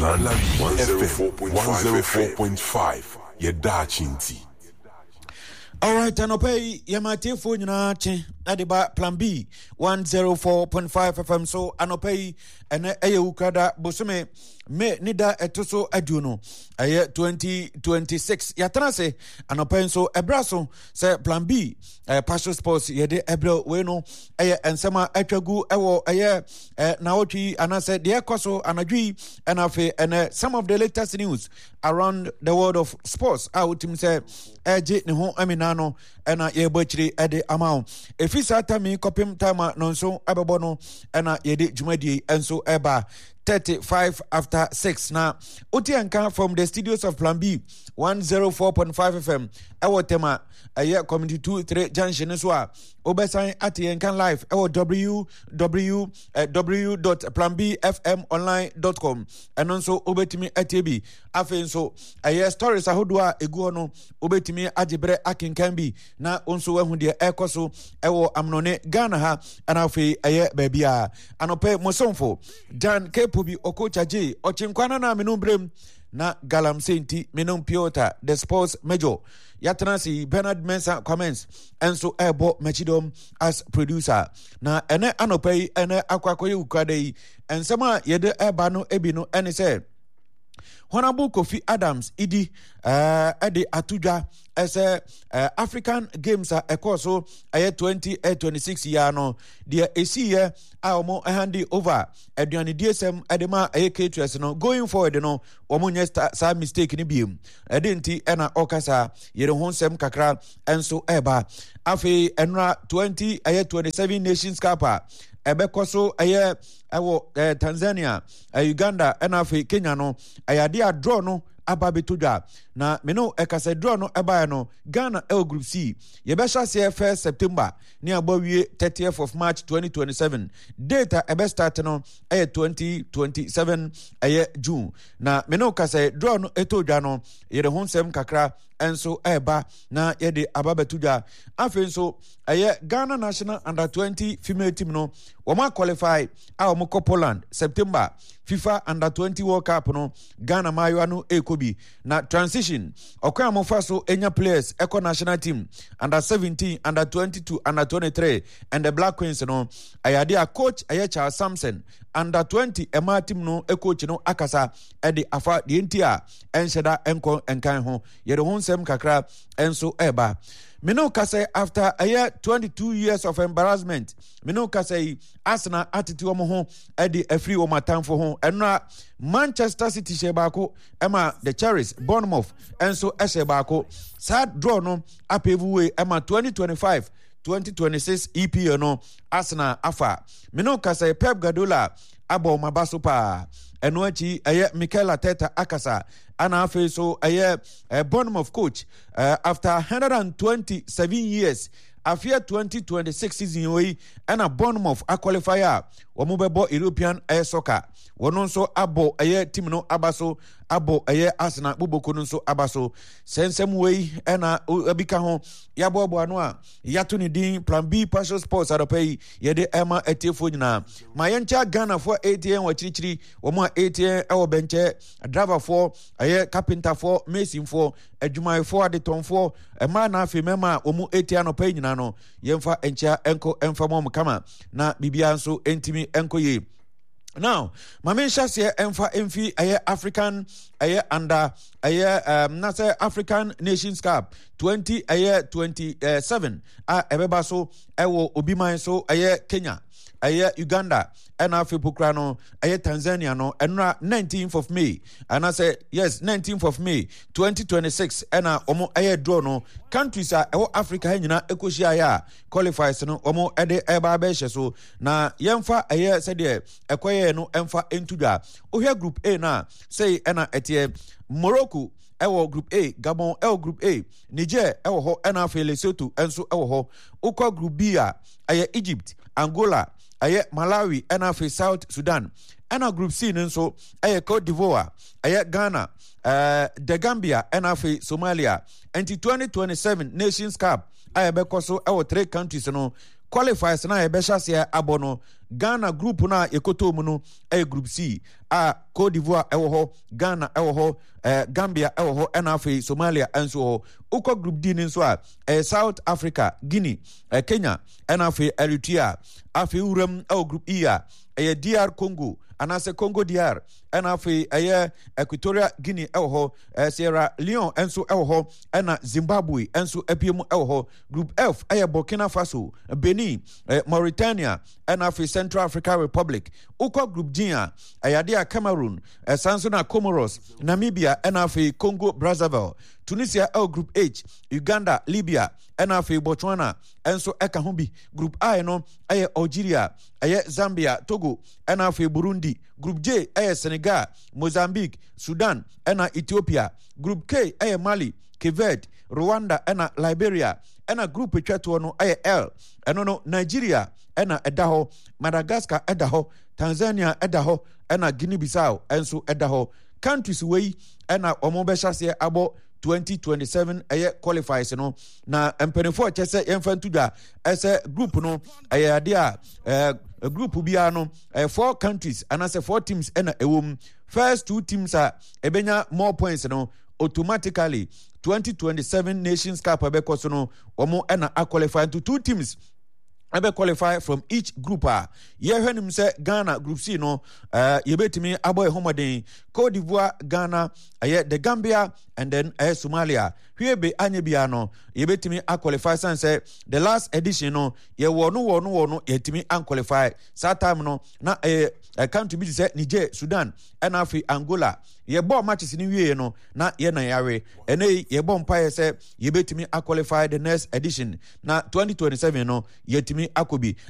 Plan B FM 104.5 Yeda Chinti. All right, and obey Yamati for Adiba Plan B 104.5 FM. So, and obey and Ukada Bosume me nida etoso aduno aye 2026 yatrase and obey so ebraso say Plan B Passion Sports yede ebro we no aye ensema atwagu ewo aye naotwi anase de ekoso anadwi and afi and some of the latest news around the world of sports out him say eje ne ho amina no ena ye bochiri ede amount efisa tami kopim tama nonso abebo no ena yede jumadi enso eba 35 after 6 na Utianka from the studios of Plan B 104.5 FM ewo tema aye community 2-3 junction so a obesan atienkan live ewo www.planbfmonline.com enonso obetimi atiebi afenso aye stories ahodo a egu no obetimi agibre akinkan bi na onso wahu de ekoso ewo amnone Ghana ha anafe aye babia anope mosomfo Dan Kepubi Okochaje ochinkwana na menumbrem na Galam Senti Menum Piota the sports major Yatanasi Bernard Mensah comments and so ebo Machidom as producer na ene anopei ene akwakoye ukade and sama yede ebano ebino ene say Honorable Kofi Adams idi edi atuja as African Games ekoso aye 2026 year no the esi year omo handi over eduani DSM edema aye K2S no going forward no omo nyesta sa mistake ni biem edenti ena okasa yere honsem kakra enso eba afi enra 20 aye 27 Nations Cup ebekoso aye ewo Tanzania Uganda enafe Kenya no ayade a draw no aba betudwa na meno ekase draw no eba no Ghana group C yebesha se 1 September ni abawie 30th of March 2027 data ebe start no 2027 June na meno kase draw no etodwa no yere honsem kakra enso eba na yede aba betudwa afenso Ghana national under 20 female team no woma qualify a Poland September FIFA under 20 World Cup no Ghana mayano ekobi na transition okwa mofaso enya players eco national team under 17 under 22 under 23 and the Black Queens no ayade a coach Charles Sampson under 20 ema team no coach no akasa edi afa de entia ensheda enko enkan ho yede honsem kakra enso eba Mino kase after a year 22 years of embarrassment Mino kase Arsenal attitude omo ho edi afri o matan for ho enra Manchester City shebako ema the Cherries Bournemouth enso eshebako sad draw no apevuwe ema 2026 EPL no Arsenal afa Mino kase Pep Guardiola abo mabaso pa eno achi Mikel Arteta akasa ana afi so Bournemouth coach after 127 years after 2026 season we ana Bournemouth a qualifier womo bebo European soccer wono nso abo team no abaso abo Arsenal boboko no nso abaso sensem we ana abika ho yabobo anu a yato ni din Plan B Passion Sports adopei yede ema etiefo nyina mayencha Ghana for ATN wa chirichiri womo ATN ewo benche driver for carpenter for mason for adwumai for adeton for ema na afi mema womo ATN adopei nyina no yemfa encha enko emfa mom kama na bibia nso entimi enko ye. Now, Mamensha se enfa enfi African under nasa African Nations Cup 2027 ebeba so ewo obiman so Kenya Uganda and Afipukra no Tanzania no enra 19th of May and I say yes 19th of May 2026 ena omo draw no countries Africa nyina ekohia ya qualifies no omo ede eba be so na yemfa said ekoye no emfa entudwa ohia group A na say ena etie Morocco ewo group A Gabon ewo group A Niger ewo ho ena Lesotho enso ewo ho ukwa group B Egypt Angola Malawi and South Sudan and group C nso Cote d'Ivoire Ghana the Gambia and Somalia and 2027 Nations Cup bekoso 3 countries no qualifiers na yɛbɛhyɛ aseɛ abɔ no Ghana group na ekoto mu no group C a Cote d'Ivoire ɛwɔ hɔ, Ghana ɛwɔ hɔ, Gambia ɛwɔ hɔ, ɛna afei Somalia ɛnso hɔ. Uko group D ni nso a South Africa, Guinea, Kenya, ɛna afei Eritrea, afei uram group E a DR Congo, anase Congo DR, ɛna afei Equatorial Guinea ɛwɔ hɔ, Sierra Leone ɛnso ɛwɔ hɔ, ɛna Zimbabwe ɛnso apiemu ɛwɔ hɔ. Group F Burkina Faso, Benin, Mauritania, ɛna afei Central African Republic. Uko group G a Cameroon, Sansona Comoros, Namibia, ɛna afei Congo Brazzaville. Tunisia group H, Uganda, Libya, ɛna afei Botswana ɛnso ɛka ho bi. Group I no Algeria, Zambia, Togo, ɛna afei Burundi. Group J Senegal, Mozambique, Sudan, ɛna Ethiopia. Group K Mali, Cape Verde, Rwanda, ɛna Liberia. Ɛna group etwato no L, ɛno no Nigeria, ɛna ɛda hɔ, Madagascar ɛda hɔ, Tanzania ɛda hɔ, ɛna Guinea-Bissau ɛnso ɛda hɔ. Countries wei ɛna ɔmo bɛhyɛ aseɛ abɔ 2027 qualifiers no na mpanifo kyɛ sɛ yɛmfa ntudwa ɛsɛ group no ade a group biara no 4 countries anase 4 teams ɛna ɛwom. First 2 teams a ɛbɛnya more points no automatically 2027 Nations Cup ɛbɛkɔ so no ɔmo ɛna qualify into 2 teams ebe qualify from each group a yehwenim se Ghana group C no yebetimi aboy homoden Cote d'Ivoire, Ghana, the Gambia and then Somalia. Hwebe anye bia no yebetimi qualify san say the last edition no ye wo no yetimi qualify. Sa time no na country bi say Niger, Sudan, and afi Angola. Ye bo matches ni wie no na ye na yare. Ene ye bo mpa say yebetimi qualify the next edition. Na 2027 no yetimi akobi.